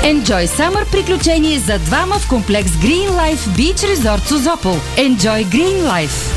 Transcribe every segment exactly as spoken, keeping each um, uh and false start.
Enjoy Summer приключение за двама в комплекс Green Life Beach Resort Созопол. Enjoy Green Life.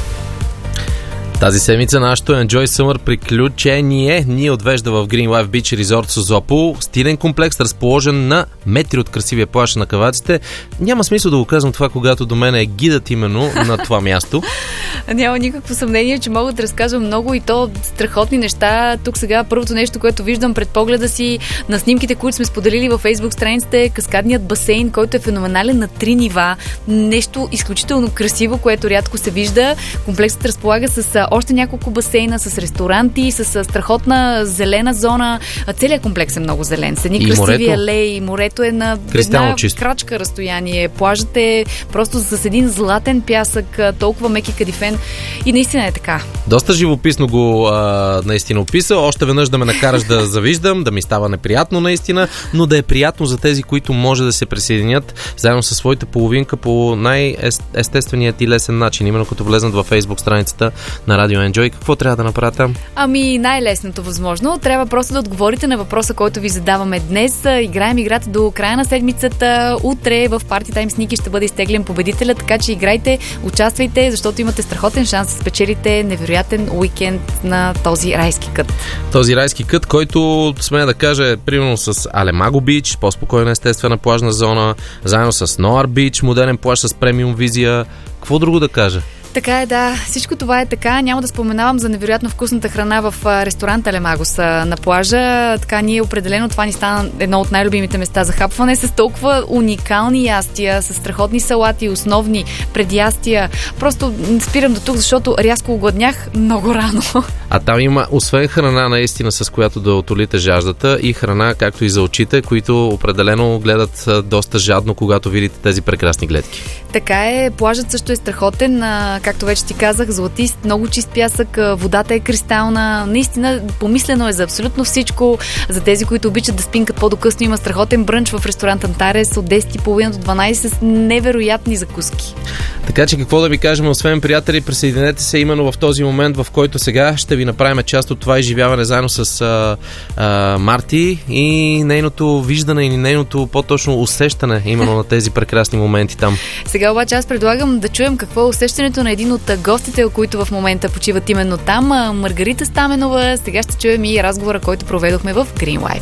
Тази седмица нашето Enjoy Summer приключение ни отвежда в Green Life Beach Resort Созопол. Стилен комплекс, разположен на метри от красивия плаж на Каваците. Няма смисъл да го казвам това, когато до мен е гидът именно на това място. Няма никакво съмнение, че мога да разказвам много и то страхотни неща. Тук сега първото нещо, което виждам пред погледа си на снимките, които сме споделили във Facebook страницата, е каскадният басейн, който е феноменален на три нива. Нещо изключително красиво, което рядко се вижда. Комплексът разполага с още няколко басейна, с ресторанти, с страхотна зелена зона. Целият комплекс е много зелен. С едни красиви алеи. Морето е на една крачка разстояние. Плажът е просто с един златен пясък, толкова меки кадифен. И наистина е така. Доста живописно го а, наистина описа. Още веднъж да ме накараш да завиждам, да ми става неприятно наистина, но да е приятно за тези, които може да се присъединят заедно със своята половинка по най-естественият и лесен начин. Именно като влезнат във Facebook страницата на Радио Enjoy. Какво трябва да направя там? Ами най-лесното възможно. Трябва просто да отговорите на въпроса, който ви задаваме днес. Играем играта до края на седмицата. Утре в Party Time с Ники ще бъде изтеглен победителя, така че играйте, участвайте, защото имате страхотен шанс да спечелите невероятен уикенд на този райски кът. Този райски кът, който смея да кажа е примерно с Алемаго Бич, по-спокойна естествена плажна зона, заедно с Ноар Бич, модерен плаж с премиум визия. Какво друго да кажа? Така е, да. Всичко това е така. Няма да споменавам за невероятно вкусната храна в ресторанта Лемагос на плажа. Така ние определено това ни стана едно от най-любимите места за хапване с толкова уникални ястия, с страхотни салати, основни предястия. Просто спирам до тук, защото рязко огладнях много рано. А там има, освен храна наистина, с която да отолите жаждата, и храна, както и за очите, които определено гледат доста жадно, когато видите тези прекрасни гледки. Така е. Плажът също е страхотен. Както вече ти казах, златист, много чист пясък, водата е кристална. Наистина, помислено е за абсолютно всичко. За тези, които обичат да спинкат по-докъсно, има страхотен брънч в ресторант Антарес от десет и тридесет до дванадесет с невероятни закуски. Така че какво да ви кажем, освен приятели, присъединете се именно в този момент, в който сега ще ви направим част от това изживяване заедно с а, а, Марти и нейното виждане и нейното по-точно усещане именно на тези прекрасни моменти там. Сега обаче аз предлагам да чуем какво е усещането на един от гостите, които в момента почиват именно там. Маргарита Стаменова. Сега ще чуем и разговора, който проведохме в Green Life.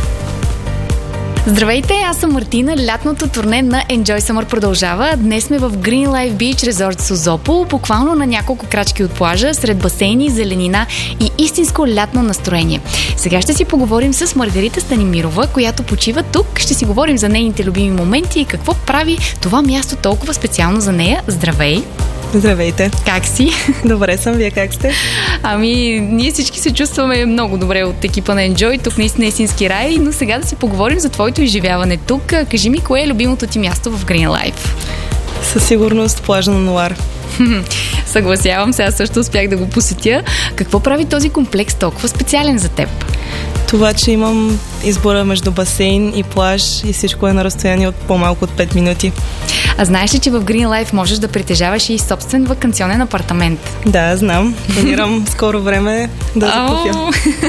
Здравейте, аз съм Мартина. Лятното турне на Enjoy Summer продължава. Днес сме в Green Life Beach Resort Созопол, буквално на няколко крачки от плажа, сред басейни, зеленина и истинско лятно настроение. Сега ще си поговорим с Маргарита Станимирова, която почива тук. Ще си говорим за нейните любими моменти и какво прави това място толкова специално за нея. Здравей! Здравейте! Как си? Добре съм, вие как сте? Ами, ние всички се чувстваме много добре от екипа на Enjoy. Тук наистина е истински рай, но сега да си поговорим за твоето изживяване тук. Кажи ми, кое е любимото ти място в Green Life? Със сигурност плажа на Ноар. Съгласявам се, аз също успях да го посетя. Какво прави този комплекс толкова специален за теб? Това, че имам избора между басейн и плаж и всичко е на разстояние от по-малко от пет минути. А знаеш ли, че в Green Life можеш да притежаваш и собствен ваканционен апартамент? Да, знам. Планирам скоро време да закупя.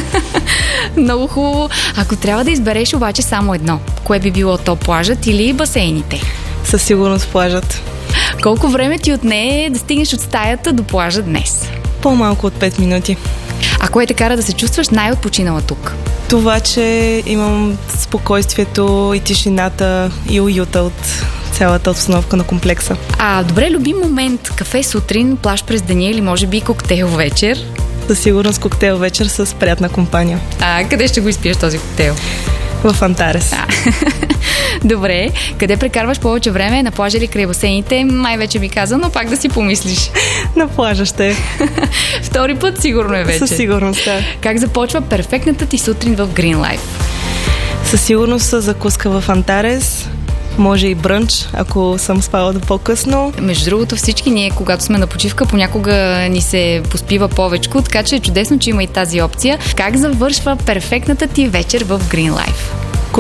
Много хубаво. Ако трябва да избереш обаче само едно, кое би било то, плажът или басейните? Със сигурност плажът. Колко време ти отне да стигнеш от стаята до плажа днес? По-малко от пет минути. А кое те кара да се чувстваш най-отпочинала тук? Това, че имам спокойствието и тишината и уюта от цялата обстановка на комплекса. А, добре, любим момент. Кафе сутрин, плаж през деня или може би коктейл вечер? Със сигурност коктейл вечер с приятна компания. А, къде ще го изпиеш този коктейл? В Антарес. А. Добре, къде прекарваш повече време? На плажа или край басейните? Май вече ми каза, но пак да си помислиш. На плажа ще. Втори път сигурно е вече. Със сигурност, да. Как започва перфектната ти сутрин в Green Life? Със сигурност са закуска в Антарес. Може и брънч, ако съм спала до по-късно. Между другото, всички ние, когато сме на почивка, понякога ни се поспива повечко, така че е чудесно, че има и тази опция. Как завършва перфектната ти вечер в Green Life?